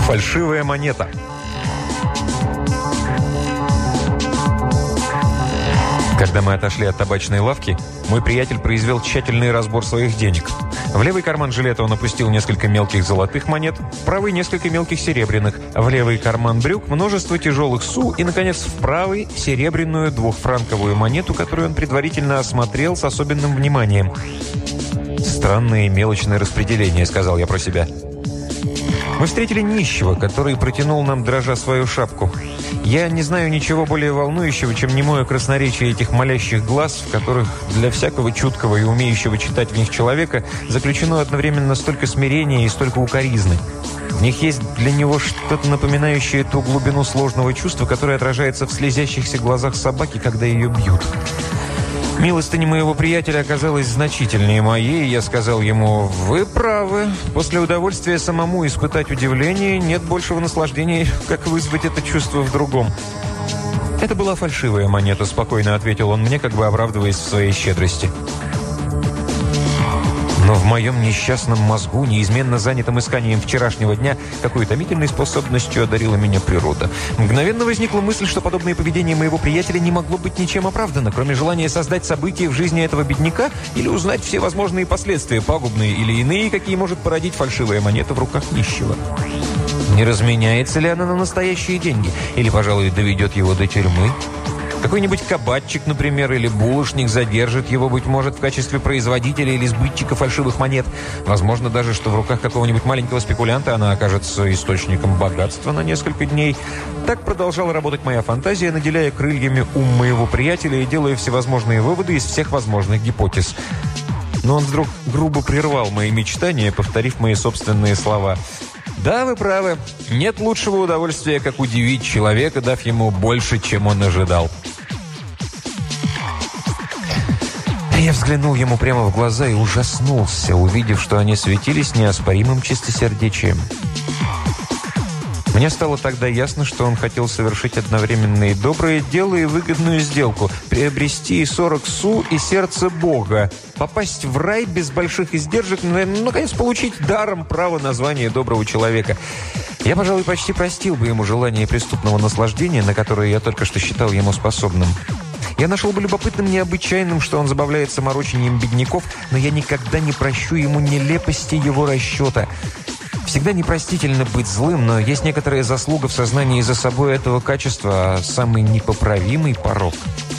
Фальшивая монета. Когда мы отошли от табачной лавки, мой приятель произвел тщательный разбор своих денег. В левый карман жилета он опустил несколько мелких золотых монет, в правый несколько мелких серебряных, в левый карман брюк множество тяжелых су и, наконец, в правый серебряную двухфранковую монету, которую он предварительно осмотрел с особенным вниманием. «Странное мелочное распределение», — сказал я про себя. Мы встретили нищего, который протянул нам, дрожа, свою шапку. Я не знаю ничего более волнующего, чем немое красноречие этих молящих глаз, в которых для всякого чуткого и умеющего читать в них человека заключено одновременно столько смирения и столько укоризны. В них есть для него что-то напоминающее ту глубину сложного чувства, которое отражается в слезящихся глазах собаки, когда ее бьют. Милостыня моего приятеля оказалась значительнее моей, и я сказал ему: «Вы правы. После удовольствия самому испытать удивление нет большего наслаждения, как вызвать это чувство в другом». «Это была фальшивая монета», — спокойно ответил он мне, как бы оправдываясь в своей щедрости. Но в моем несчастном мозгу, неизменно занятым исканием вчерашнего дня, какой утомительной способностью одарила меня природа. Мгновенно возникла мысль, что подобное поведение моего приятеля не могло быть ничем оправдано, кроме желания создать события в жизни этого бедняка или узнать все возможные последствия, пагубные или иные, какие может породить фальшивая монета в руках нищего. Не разменяется ли она на настоящие деньги? Или, пожалуй, доведет его до тюрьмы? Какой-нибудь кабачик, например, или булочник задержит его, быть может, в качестве производителя или сбытчика фальшивых монет. Возможно даже, что в руках какого-нибудь маленького спекулянта она окажется источником богатства на несколько дней. Так продолжала работать моя фантазия, наделяя крыльями ум моего приятеля и делая всевозможные выводы из всех возможных гипотез. Но он вдруг грубо прервал мои мечтания, повторив мои собственные слова. «Да, вы правы. Нет лучшего удовольствия, как удивить человека, дав ему больше, чем он ожидал». Я взглянул ему прямо в глаза и ужаснулся, увидев, что они светились неоспоримым чистосердечием. Мне стало тогда ясно, что он хотел совершить одновременно и доброе дело, и выгодную сделку, приобрести и 40 су, и сердце Бога, попасть в рай без больших издержек, наконец, получить даром право на звание доброго человека. Я, пожалуй, почти простил бы ему желание преступного наслаждения, на которое я только что считал ему способным. Я нашел бы любопытным необычайным, что он забавляется морочением бедняков, но я никогда не прощу ему нелепости его расчета. Всегда непростительно быть злым, но есть некоторая заслуга в сознании за собой этого качества, а самый непоправимый порок